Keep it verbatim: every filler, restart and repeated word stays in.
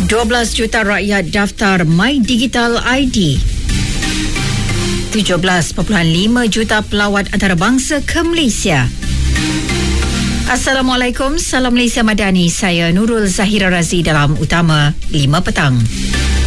dua belas juta rakyat daftar My Digital I D. tujuh belas perpuluhan lima juta pelawat antarabangsa ke Malaysia. Assalamualaikum, salam Malaysia Madani. Saya Nurul Zahira Razi dalam Utama lima Petang.